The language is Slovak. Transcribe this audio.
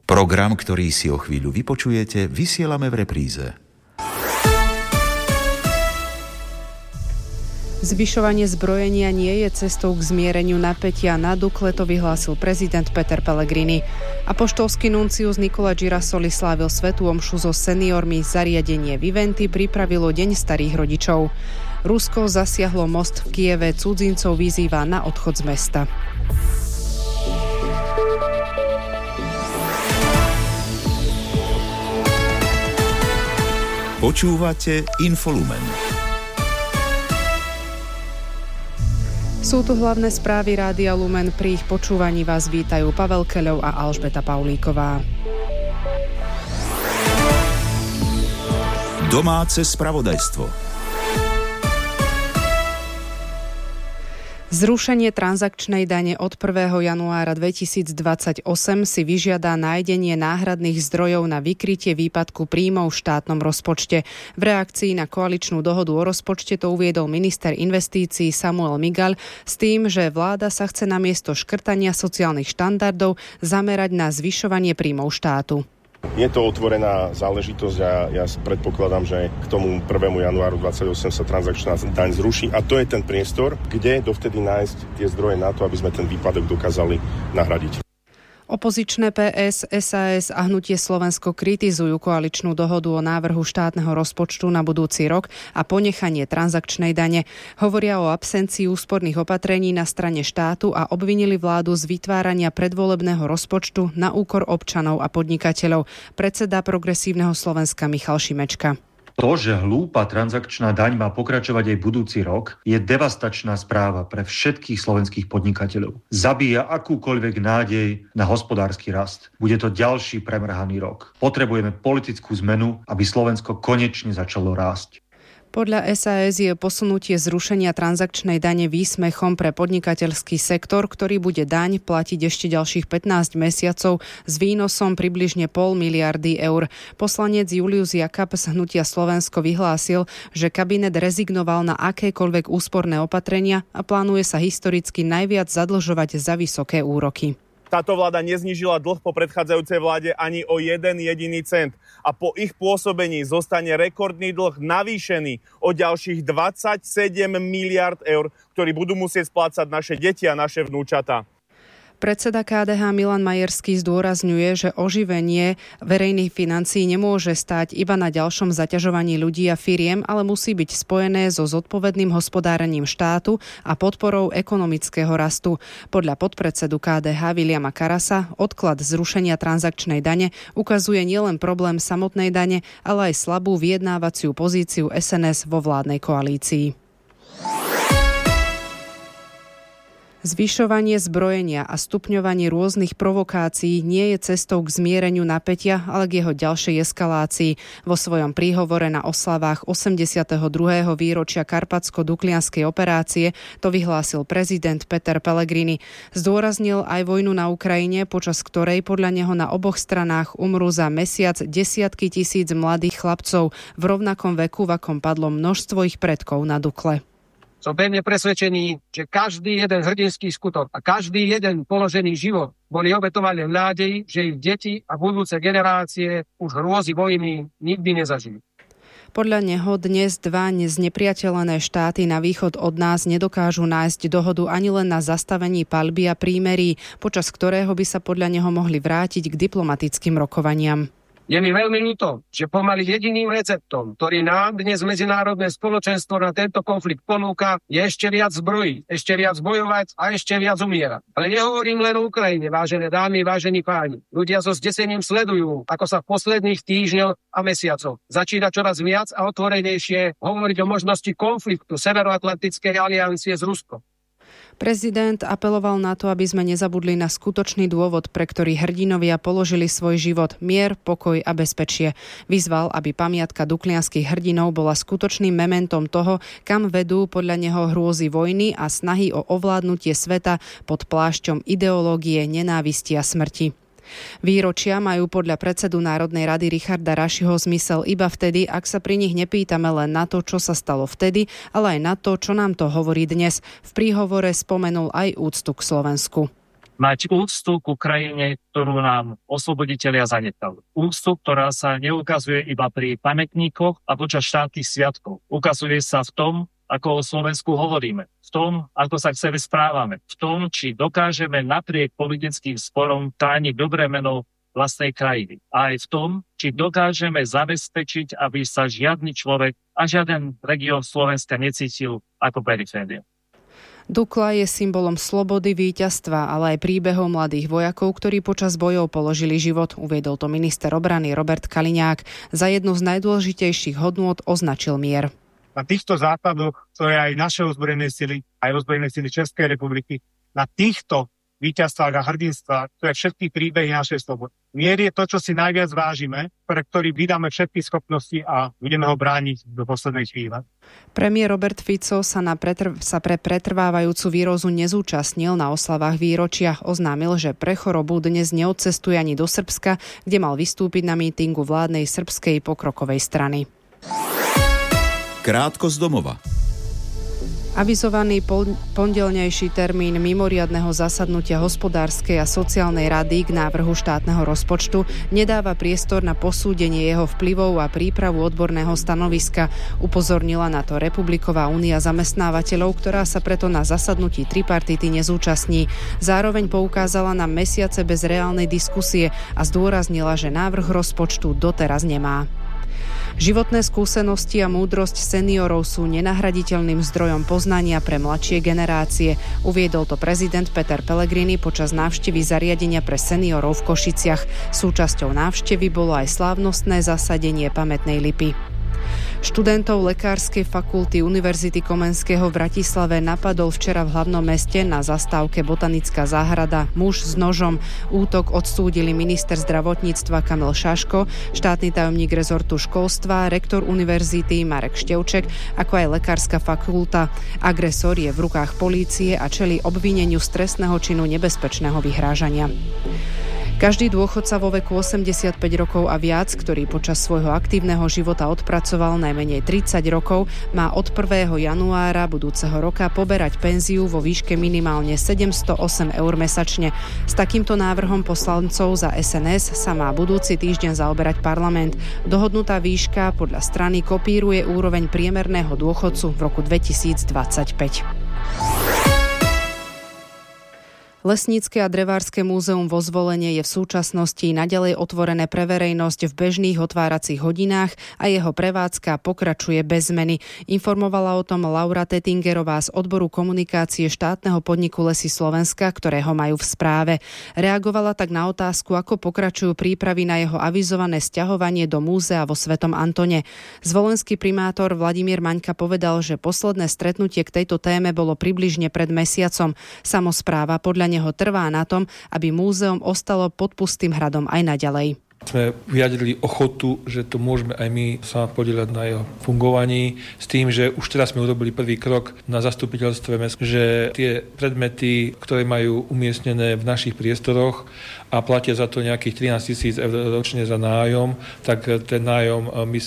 Program, ktorý si o chvíľu vypočujete, vysielame v repríze. Zvyšovanie zbrojenia nie je cestou k zmiereniu napätia. Na Dukle to vyhlásil prezident Peter Pellegrini. Apoštolský nuncius Nicola Girasoli slávil svätú omšu so seniormi. Zariadenie Viventy pripravilo Deň starých rodičov. Rusko zasiahlo most v Kieve. Cudzincov vyzýva na odchod z mesta. Počúvate Infolumen. Sú tu hlavné správy Rádia Lumen. Pri ich počúvaní vás vítajú Pavel Keľov a Alžbeta Paulíková. Domáce spravodajstvo. Zrušenie transakčnej dane od 1. januára 2028 si vyžiada nájdenie náhradných zdrojov na vykrytie výpadku príjmov v štátnom rozpočte. V reakcii na koaličnú dohodu o rozpočte to uviedol minister investícií Samuel Migaľ s tým, že vláda sa chce namiesto škrtania sociálnych štandardov zamerať na zvyšovanie príjmov štátu. Je to otvorená záležitosť a ja predpokladám, že k tomu 1. januáru 2028 sa transakčná daň zruší a to je ten priestor, kde dovtedy nájsť tie zdroje na to, aby sme ten výpadok dokázali nahradiť. Opozičné PS, SAS a Hnutie Slovensko kritizujú koaličnú dohodu o návrhu štátneho rozpočtu na budúci rok a ponechanie transakčnej dane. Hovoria o absencii úsporných opatrení na strane štátu a obvinili vládu z vytvárania predvolebného rozpočtu na úkor občanov a podnikateľov. Predseda Progresívneho Slovenska Michal Šimečka. To, že hlúpa transakčná daň má pokračovať aj budúci rok, je devastačná správa pre všetkých slovenských podnikateľov. Zabíja akúkoľvek nádej na hospodársky rast. Bude to ďalší premrhaný rok. Potrebujeme politickú zmenu, aby Slovensko konečne začalo rásť. Podľa SAS je posunutie zrušenia transakčnej dane výsmechom pre podnikateľský sektor, ktorý bude daň platiť ešte ďalších 15 mesiacov s výnosom približne 0,5 miliardy eur. Poslanec Julius Jakab z Hnutia Slovensko vyhlásil, že kabinet rezignoval na akékoľvek úsporné opatrenia a plánuje sa historicky najviac zadlžovať za vysoké úroky. Táto vláda neznížila dlh po predchádzajúcej vláde ani o 1 jediný cent a po ich pôsobení zostane rekordný dlh navýšený o ďalších 27 miliard eur, ktorý budú musieť splácať naše deti a naše vnúčatá. Predseda KDH Milan Majerský zdôrazňuje, že oživenie verejných financií nemôže stáť iba na ďalšom zaťažovaní ľudí a firiem, ale musí byť spojené so zodpovedným hospodárením štátu a podporou ekonomického rastu. Podľa podpredsedu KDH Viliama Karasa odklad zrušenia transakčnej dane ukazuje nielen problém samotnej dane, ale aj slabú vyjednávaciu pozíciu SNS vo vládnej koalícii. Zvyšovanie zbrojenia a stupňovanie rôznych provokácií nie je cestou k zmiereniu napätia, ale k jeho ďalšej eskalácii. Vo svojom príhovore na oslavách 82. výročia Karpatsko-Duklianskej operácie to vyhlásil prezident Peter Pellegrini. Zdôraznil aj vojnu na Ukrajine, počas ktorej podľa neho na oboch stranách umrú za mesiac desiatky tisíc mladých chlapcov v rovnakom veku, v akom padlo množstvo ich predkov na Dukle. Som pevne presvedčený, že každý jeden hrdinský skutok a každý jeden položený život boli obetované v nádeji, že ich deti a budúce generácie už hrôzy vojny nikdy nezažijú. Podľa neho dnes dva znepriateľené štáty na východ od nás nedokážu nájsť dohodu ani len na zastavení paľby a prímerí, počas ktorého by sa podľa neho mohli vrátiť k diplomatickým rokovaniam. Je mi veľmi ľúto, že pomaly jediným receptom, ktorý nám dnes medzinárodné spoločenstvo na tento konflikt ponúka, je ešte viac zbrojiť, ešte viac bojovať a ešte viac umierať. Ale nehovorím len o Ukrajine, vážené dámy, vážení páni. Ľudia so zdesením sledujú, ako sa v posledných týždňoch a mesiacoch začína čoraz viac a otvorenejšie hovoriť o možnosti konfliktu Severoatlantickej aliancie s Ruskom. Prezident apeloval na to, aby sme nezabudli na skutočný dôvod, pre ktorý hrdinovia položili svoj život: mier, pokoj a bezpečie. Vyzval, aby pamiatka duklianskych hrdinov bola skutočným mementom toho, kam vedú podľa neho hrôzy vojny a snahy o ovládnutie sveta pod plášťom ideológie, nenávisti a smrti. Výročia majú podľa predsedu Národnej rady Richarda Rašiho zmysel iba vtedy, ak sa pri nich nepýtame len na to, čo sa stalo vtedy, ale aj na to, čo nám to hovorí dnes. V príhovore spomenul aj úctu k Slovensku. mať úctu ku krajine, ktorú nám osloboditelia zanechali. Úctu, ktorá sa neukazuje iba pri pamätníkoch a počas štátnych sviatkov. Ukazuje sa v tom, ako o Slovensku hovoríme, v tom, ako sa k sebe správame, v tom, či dokážeme napriek politickým sporom tániť dobré meno vlastnej krajiny. A aj v tom, či dokážeme zabezpečiť, aby sa žiadny človek a žiaden región Slovenska necítil ako periféria. Dukla je symbolom slobody, víťazstva, ale aj príbehov mladých vojakov, ktorí počas bojov položili život, uviedol to minister obrany Robert Kaliňák. Za jednu z najdôležitejších hodnôt označil mier. Na týchto základoch, to je aj naše ozbrojené sily, aj ozbrojené sily Českej republiky, na týchto víťazstvách a hrdinstvách, to je všetky príbehy našej slobody. Mier je to, čo si najviac vážime, pre ktorý vydáme všetky schopnosti a budeme ho brániť do poslednej chvíle. Premiér Robert Fico sa pre pretrvávajúcu výrozu nezúčastnil na oslavách výročia. Oznámil, že pre chorobu dnes neodcestuje ani do Srbska, kde mal vystúpiť na mítingu vládnej srbskej pokrokovej strany. Krátko z domova. Avizovaný pondelnejší termín mimoriadneho zasadnutia hospodárskej a sociálnej rady k návrhu štátneho rozpočtu nedáva priestor na posúdenie jeho vplyvov a prípravu odborného stanoviska. Upozornila na to Republiková únia zamestnávateľov, ktorá sa preto na zasadnutí tripartity nezúčastní. Zároveň poukázala na mesiace bez reálnej diskusie a zdôraznila, že návrh rozpočtu doteraz nemá. Životné skúsenosti a múdrosť seniorov sú nenahraditeľným zdrojom poznania pre mladšie generácie. Uviedol to prezident Peter Pellegrini počas návštevy zariadenia pre seniorov v Košiciach. Súčasťou návštevy bolo aj slávnostné zasadenie pamätnej lipy. Študentov Lekárskej fakulty Univerzity Komenského v Bratislave napadol včera v hlavnom meste na zastávke Botanická záhrada muž s nožom. Útok odsúdili minister zdravotníctva Kamil Šaško, štátny tajomník rezortu školstva, rektor univerzity Marek Števček, ako aj Lekárska fakulta. Agresor je v rukách polície a čelí obvineniu z trestného činu nebezpečného vyhrážania. Každý dôchodca vo veku 85 rokov a viac, ktorý počas svojho aktívneho života odpracoval najmenej 30 rokov, má od 1. januára budúceho roka poberať penziu vo výške minimálne 708 eur mesačne. S takýmto návrhom poslancov za SNS sa má budúci týždeň zaoberať parlament. Dohodnutá výška podľa strany kopíruje úroveň priemerného dôchodcu v roku 2025. Lesnícke a drevárske múzeum vo Zvolene je v súčasnosti naďalej otvorené pre verejnosť v bežných otváracích hodinách a jeho prevádzka pokračuje bez zmeny. Informovala o tom Laura Tettingerová z odboru komunikácie štátneho podniku Lesy Slovenska, ktorého majú v správe. Reagovala tak na otázku, ako pokračujú prípravy na jeho avizované sťahovanie do múzea vo Svetom Antone. Zvolenský primátor Vladimír Maňka povedal, že posledné stretnutie k tejto téme bolo približne pred mesiacom. Samospráva podľa neho trvá na tom, aby múzeum ostalo pod Pustým hradom aj naďalej. Sme vyjadrili ochotu, že to môžeme aj my sa podieľať na jeho fungovaní, s tým, že už teraz sme urobili prvý krok na zastupiteľstve mesta, že tie predmety, ktoré majú umiestnené v našich priestoroch a platia za to nejakých 13 000 eur ročne za nájom, tak ten nájom my